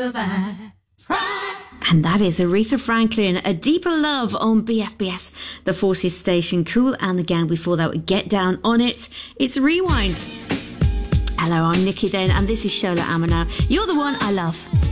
And that is Aretha Franklin, A Deeper Love on BFBS, the Forces station. Kool and the Gang before that would Get Down on It. It's Rewind. Hello, I'm Nikki then, and this is Shola Amina. You're the one I love.